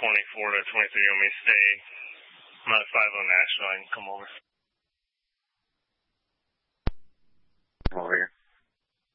24 to 23 on me stay. I'm at 50 National. I can come over.